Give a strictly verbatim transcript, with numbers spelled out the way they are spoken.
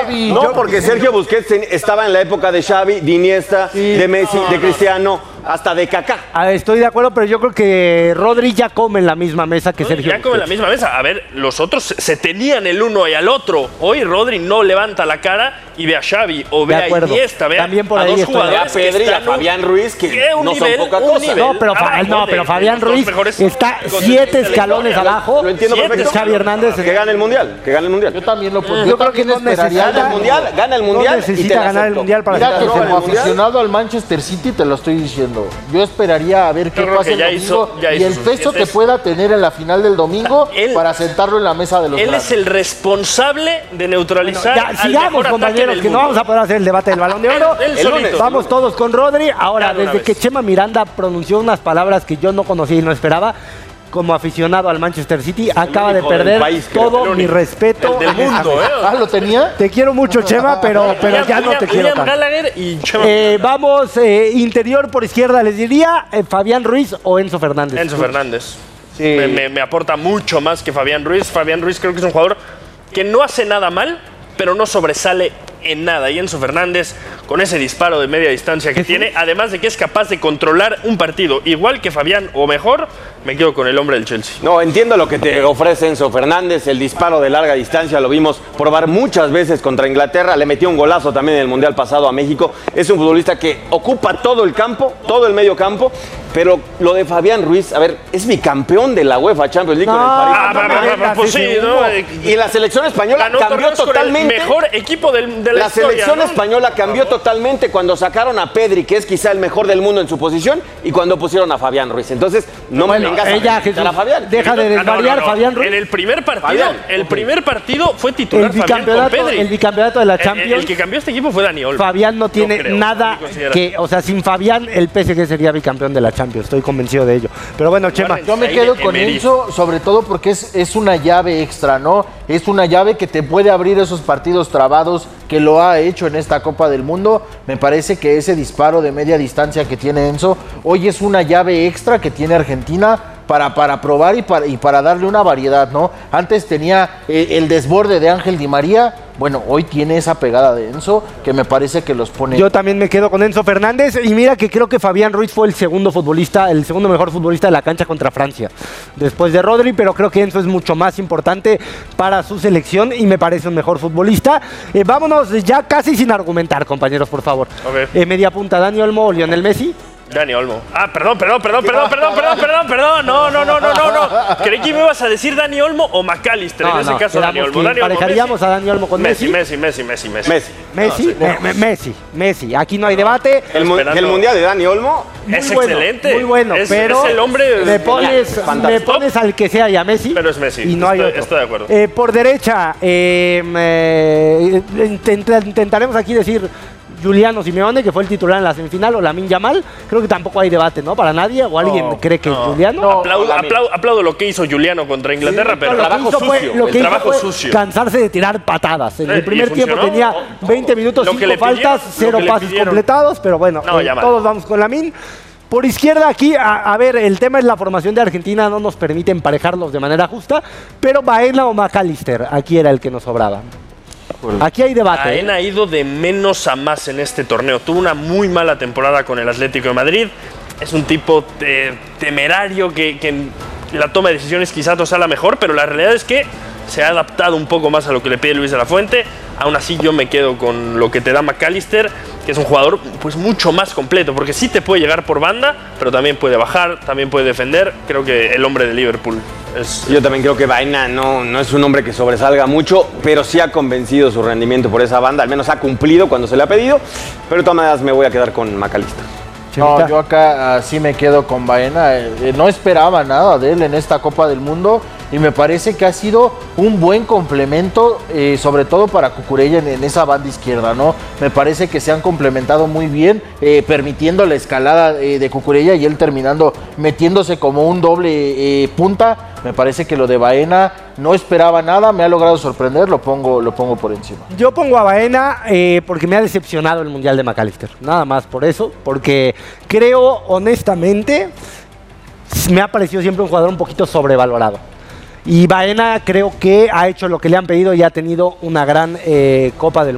Xavi. No, porque Sergio Busquets estaba en la época de Xavi, de Iniesta, sí, de Messi, no, de no. Cristiano, hasta de Kaká. Ah, estoy de acuerdo, pero yo creo que Rodri ya come en la misma mesa que no, Sergio Ya come en la misma mesa. A ver, los otros se tenían el uno y al otro. Hoy Rodri no levanta la cara y ve a Xavi o ve a Iniesta, ve También por a ahí dos estoy. jugadores. A Pedri y a Fabián Ruiz, que un no nivel, son poca un cosa. nivel. No, pero, Ah, no, pero Fabián Ruiz está siete escalones abajo. Lo entiendo perfecto. Xavi Hernández. Que gane el Mundial, que gane el Mundial. Yo también lo Yo, yo creo que no esperaría. Gana el Mundial, gana el Mundial. No necesita ganar el Mundial para Mira que ganar como aficionado al Manchester City te lo estoy diciendo. Yo esperaría a ver qué creo pasa que el ya domingo hizo- ya y hizo el sus peso que dientes. pueda tener en la final del domingo Él- para sentarlo en la mesa de los Él grandes. es el responsable de neutralizar Ya, al sigamos, mejor ataque compañeros, del que no mundo. vamos a poder hacer el debate del Balón de Oro. Él- él El solito. lunes vamos todos con Rodri. Ahora, Ya de una desde que vez. Chema Miranda pronunció unas palabras que yo no conocía y no esperaba, como aficionado al Manchester City, acaba de único del perder país, creo. todo El mi único. respeto. El del a esta mundo, mesa. ¿eh? Ah, ¿lo tenía? Te quiero mucho, Chema, pero, pero William- ya no te William- quiero William tanto. Gallagher y Chema Eh, vamos, eh, interior por izquierda, les diría eh, Fabián Ruiz o Enzo Fernández. Enzo Fernández. Sí. Me, me- me aporta mucho más que Fabián Ruiz. Fabián Ruiz creo que es un jugador que no hace nada mal, pero no sobresale en nada. Y Enzo Fernández, con ese disparo de media distancia que tiene, además de que es capaz de controlar un partido igual que Fabián o mejor, me quedo con el hombre del Chelsea. No, entiendo lo que te ofrece Enzo Fernández, el disparo de larga distancia, lo vimos probar muchas veces contra Inglaterra, le metió un golazo también en el Mundial pasado a México, es un futbolista que ocupa todo el campo, todo el medio campo, pero lo de Fabián Ruiz, a ver, es bicampeón de la UEFA Champions League No, con el París. Ah, no, va, va, va, venga, pues sí, sí, sí, ¿no? Y la selección española Ganó cambió torneos con el totalmente. mejor equipo del- de la, La historia, selección ¿no? española cambió totalmente cuando sacaron a Pedri, que es quizá el mejor del mundo en su posición, y cuando pusieron a Fabián Ruiz. Entonces, no Bueno, me vengas a ella, felicitar Jesús, a Fabián. deja de Ah, no, desvariar, no, no. Fabián Ruiz. En el primer partido, Fabián. el primer partido fue El titular Fabián con bicampeonato, Pedri. el bicampeonato de la El- Champions. El, el que cambió este equipo fue Dani Olmo. Fabián no tiene creo, nada ¿no consideras? que, o sea, sin Fabián el P S G sería bicampeón de la Champions, estoy convencido de ello. Pero bueno, Chema, Yo me Ahí quedo de con Emery. Enzo, sobre todo porque es, es una llave extra, ¿no? Es una llave que te puede abrir esos partidos trabados que lo ha hecho en esta Copa del Mundo. Me parece que ese disparo de media distancia que tiene Enzo hoy es una llave extra que tiene Argentina para, para probar y para, y para darle una variedad, ¿no? Antes tenía eh, el desborde de Ángel Di María. Bueno, hoy tiene esa pegada de Enzo que me parece que los pone... yo también me quedo con Enzo Fernández y mira que creo que Fabián Ruiz fue el segundo futbolista, el segundo mejor futbolista de la cancha contra Francia, después de Rodri, pero creo que Enzo es mucho más importante para su selección y me parece un mejor futbolista. Eh, vámonos ya casi sin argumentar, compañeros, por favor. Ok. Eh, media punta, Dani Olmo o Lionel Messi. Dani Olmo. Ah, perdón, perdón, perdón, perdón, perdón, perdón, perdón, perdón. No, no, no, no, no, no. Creí que me ibas a decir Dani Olmo o McAllister. en ese caso, Dani quedamos Olmo. que Dani Olmo, emparejaríamos Messi. a Dani Olmo con Messi. Messi, Messi, Messi, Messi, Messi. Messi. Messi, No, sí. Me- me- Messi, Messi. Aquí no hay debate. El, mu- Esperando. el Mundial de Dani Olmo, Es Muy bueno, excelente. Muy bueno, Es- pero es el hombre me pones, genial, me fantástico. pones al que sea y a Messi. Pero es Messi, Y no hay estoy- otro. estoy de acuerdo. Eh, por derecha, eh, eh, intent- intentaremos aquí decir Giuliano Simeone, que fue el titular en la semifinal, o Lamine Yamal. Creo que tampoco hay debate, ¿no? Para nadie. ¿O alguien cree que es Giuliano? Aplaudo, aplaudo, aplaudo lo que hizo Juliano contra Inglaterra, pero Lo que trabajo hizo fue- sucio. lo el que hizo trabajo fue sucio. cansarse de tirar patadas. En Eh, el ¿y primer tiempo funcionó? tenía veinte minutos, Lo que cinco le pidieron, faltas, lo cero que le pases pidieron. completados, pero bueno, No, eh, ya mal. todos vamos con Lamine. Por izquierda aquí, a, a ver, el tema es la formación de Argentina, no nos permite emparejarlos de manera justa, pero Baena o McAllister, aquí era el que nos sobraba. Aquí hay debate. Baena ¿eh? ha ido de menos a más en este torneo. Tuvo una muy mala temporada con el Atlético de Madrid. Es un tipo eh, temerario que, que en la toma de decisiones quizás no sea la mejor, pero la realidad es que se ha adaptado un poco más a lo que le pide Luis de la Fuente. Aún así yo me quedo con lo que te da McAllister, que es un jugador pues mucho más completo, porque sí te puede llegar por banda, pero también puede bajar, también puede defender. Creo que el hombre de Liverpool es... yo también creo que Baena no, no es un hombre que sobresalga mucho, pero sí ha convencido su rendimiento por esa banda, al menos ha cumplido cuando se le ha pedido, pero de todas maneras me voy a quedar con McAllister. No, yo acá ah, sí me quedo con Baena. Eh, eh, no esperaba nada de él en esta Copa del Mundo y me parece que ha sido un buen complemento, eh, sobre todo para Cucurella en, en esa banda izquierda, ¿no? Me parece que se han complementado muy bien, eh, permitiendo la escalada eh, de Cucurella y él terminando metiéndose como un doble eh, punta. Me parece que lo de Baena no esperaba nada, me ha logrado sorprender, lo pongo, lo pongo por encima. Yo pongo a Baena eh, porque me ha decepcionado el Mundial de McAllister. Nada más por eso, porque creo honestamente, me ha parecido siempre un jugador un poquito sobrevalorado. Y Baena creo que ha hecho lo que le han pedido y ha tenido una gran eh, Copa del Mundo.